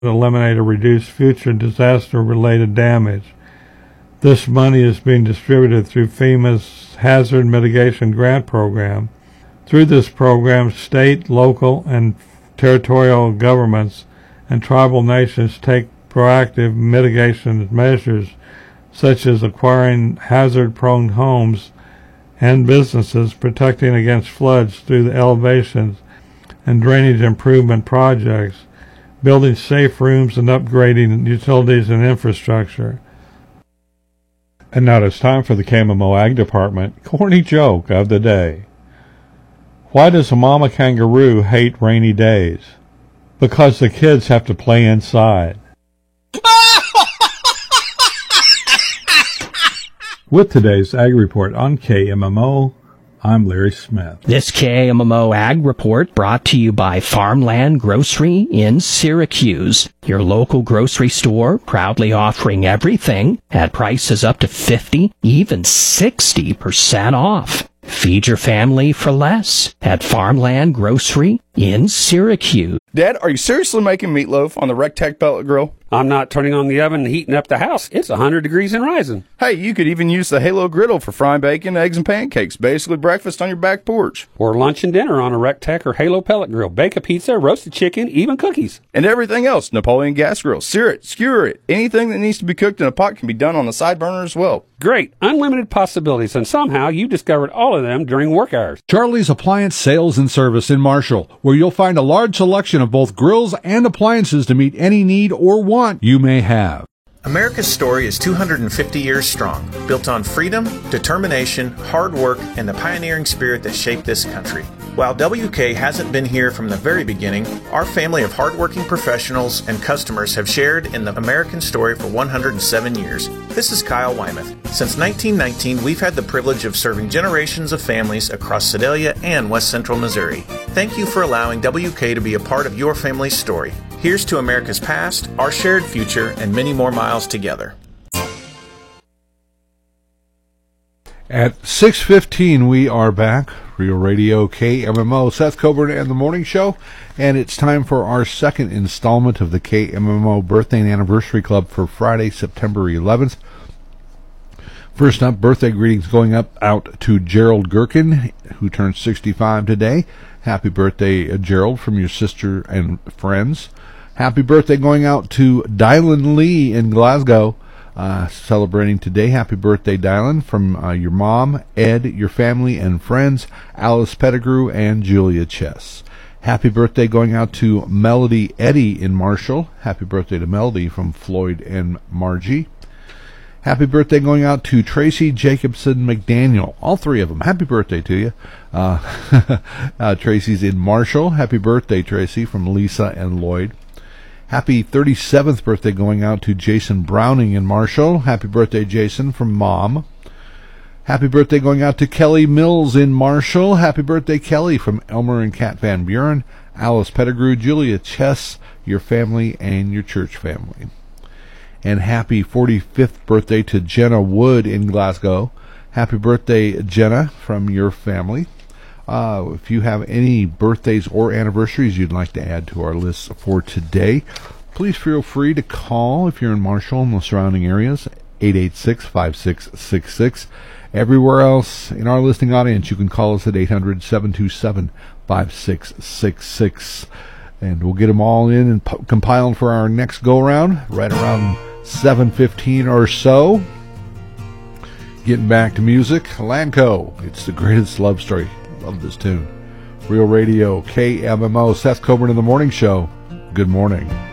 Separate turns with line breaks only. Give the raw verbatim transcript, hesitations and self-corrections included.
to eliminate or reduce future disaster-related damage. This money is being distributed through FEMA's Hazard Mitigation Grant Program. Through this program, state, local, and territorial governments and tribal nations take proactive mitigation measures such as acquiring hazard-prone homes and businesses, protecting against floods through the elevations and drainage improvement projects, building safe rooms, and upgrading utilities and infrastructure. And now it's time for the K M M O Ag Department corny joke of the day. Why does a mama kangaroo hate rainy days? Because the kids have to play inside. With today's Ag Report on K M M O, I'm Larry Smith.
This K M M O Ag Report brought to you by Farmland Grocery in Syracuse, your local grocery store proudly offering everything at prices up to fifty, even sixty percent off. Feed your family for less at Farmland Grocery in Syracuse.
Dad, are you seriously making meatloaf on the Rectech pellet grill?
I'm not turning on the oven and heating up the house. It's one hundred degrees and rising.
Hey, you could even use the Halo griddle for frying bacon, eggs, and pancakes. Basically breakfast on your back porch.
Or lunch and dinner on a Rectech or Halo pellet grill. Bake a pizza, roasted chicken, even cookies.
And everything else. Napoleon gas grill. Sear it, skewer it. Anything that needs to be cooked in a pot can be done on the side burner as well.
Great. Unlimited possibilities, and somehow you discovered all of them during work hours.
Charlie's Appliance Sales and Service in Marshall, where you'll find a large selection of both grills and appliances to meet any need or want you may have.
America's story is two hundred fifty years strong, built on freedom, determination, hard work, and the pioneering spirit that shaped this country. While W K hasn't been here from the very beginning, our family of hardworking professionals and customers have shared in the American story for one hundred seven years. This is Kyle Wymuth. Since nineteen nineteen, we've had the privilege of serving generations of families across Sedalia and West Central Missouri. Thank you for allowing W K to be a part of your family's story. Here's to America's past, our shared future, and many more miles together.
At six fifteen, we are back. Real Radio K M M O, Seth Coburn and the Morning Show. And it's time for our second installment of the K M M O Birthday and Anniversary Club for Friday, September eleventh. First up, birthday greetings going up out to Gerald Gherkin, who turns sixty-five today. Happy birthday, uh, Gerald, from your sister and friends. Happy birthday going out to Dylan Lee in Glasgow, uh, celebrating today. Happy birthday, Dylan, from uh, your mom, Ed, your family and friends, Alice Pettigrew, and Julia Chess. Happy birthday going out to Melody Eddy in Marshall. Happy birthday to Melody from Floyd and Margie. Happy birthday going out to Tracy Jacobson McDaniel. All three of them. Happy birthday to you. Uh, uh, Tracy's in Marshall. Happy birthday, Tracy, from Lisa and Lloyd. Happy thirty-seventh birthday going out to Jason Browning in Marshall. Happy birthday, Jason, from Mom. Happy birthday going out to Kelly Mills in Marshall. Happy birthday, Kelly, from Elmer and Kat Van Buren. Alice Pettigrew, Julia Chess, your family, and your church family. And happy forty-fifth birthday to Jenna Wood in Glasgow. Happy birthday, Jenna, from your family. Uh, if you have any birthdays or anniversaries you'd like to add to our list for today, please feel free to call if you're in Marshall and the surrounding areas, eight eight six, five six six six. Everywhere else in our listening audience, you can call us at eight hundred, seven two seven, five six six six. And we'll get them all in and p- compiled for our next go-around, right around seven fifteen or so. Getting back to music, Lanco, it's the greatest love story. Love this tune. Real Radio, K M M O, Seth Coburn in the Morning Show. Good morning.